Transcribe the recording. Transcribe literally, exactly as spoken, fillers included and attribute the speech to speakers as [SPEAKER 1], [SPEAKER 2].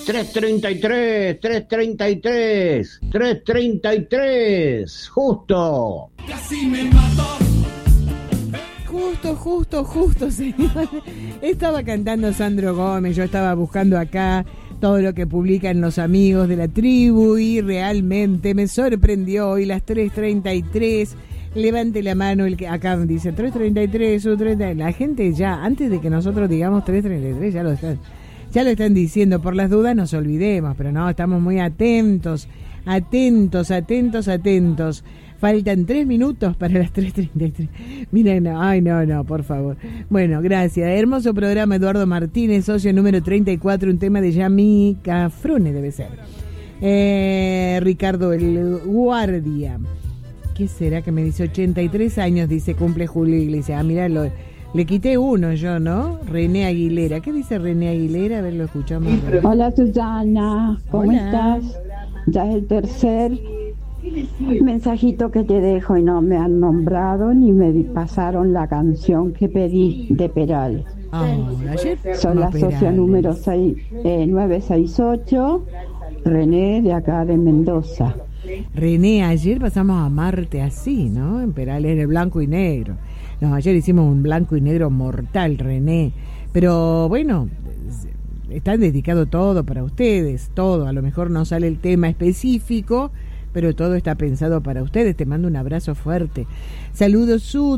[SPEAKER 1] tres treinta y tres, tres treinta y tres, tres treinta y tres, justo.
[SPEAKER 2] Casi me mató.
[SPEAKER 3] Justo, justo, justo, señor. Estaba cantando Sandro Gómez, yo estaba buscando acá todo lo que publican los amigos de la tribu y realmente me sorprendió hoy las tres treinta y tres. Levante la mano el que acá dice tres treinta y tres, la gente ya, antes de que nosotros digamos tres treinta y tres, ya lo están, ya lo están diciendo. Por las dudas nos olvidemos, pero no, estamos muy atentos, atentos, atentos, atentos. Faltan tres minutos para las tres treinta y tres. Miren, ay, no, no, por favor. Bueno, gracias. Hermoso programa, Eduardo Martínez, socio número treinta y cuatro, un tema de Yami Cafrone, debe ser. Eh, Ricardo el Guardia. ¿Qué será que me dice? ochenta y tres años, dice, cumple Julio Iglesias. Ah, mirá, lo, le quité uno yo, ¿no? René Aguilera. ¿Qué dice René Aguilera? A ver, lo escuchamos.
[SPEAKER 4] Hola, Susana. ¿Cómo
[SPEAKER 3] Hola.
[SPEAKER 4] estás? Ya es el tercer mensajito que te dejo y no me han nombrado ni me pasaron la canción que pedí de Perales.
[SPEAKER 3] Ah, ayer
[SPEAKER 4] Soy
[SPEAKER 3] no,
[SPEAKER 4] la socia
[SPEAKER 3] Perales.
[SPEAKER 4] número seis, eh, nueve seis ocho, René de acá de Mendoza.
[SPEAKER 3] René, ayer pasamos a Marte así, ¿no? En Perales, en el blanco y negro. No, ayer hicimos un blanco y negro mortal, René. Pero bueno, está dedicado todo para ustedes, todo. A lo mejor no sale el tema específico, pero todo está pensado para ustedes. Te mando un abrazo fuerte. Saludos, Su.